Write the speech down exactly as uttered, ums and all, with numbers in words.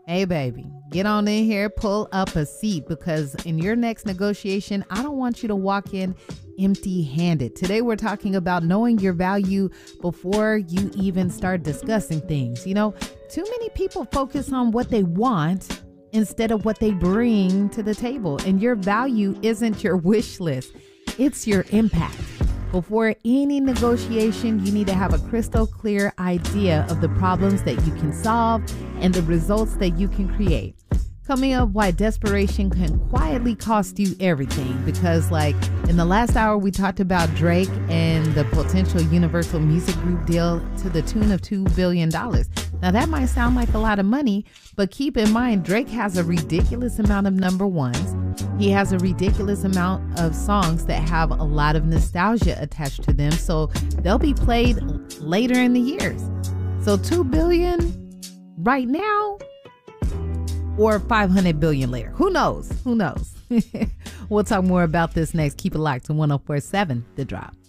Hey, baby, get on in here, pull up a seat, because in your next negotiation, I don't want you to walk in empty handed. Today, we're talking about knowing your value before you even start discussing things. You know, too many people focus on what they want instead of what they bring to the table. And your value isn't your wish list, it's your impact. Before any negotiation, you need to have a crystal clear idea of the problems that you can solve and the results that you can create. Coming up, why desperation can quietly cost you everything. Because like in the last hour, we talked about Drake and the potential Universal Music Group deal to the tune of two billion dollars. Now that might sound like a lot of money, but keep in mind, Drake has a ridiculous amount of number ones. He has a ridiculous amount of songs that have a lot of nostalgia attached to them. So they'll be played later in the years. So two billion dollars right now, or five hundred billion later. Who knows? Who knows? We'll talk more about this next. Keep it locked to one oh four point seven The Drop.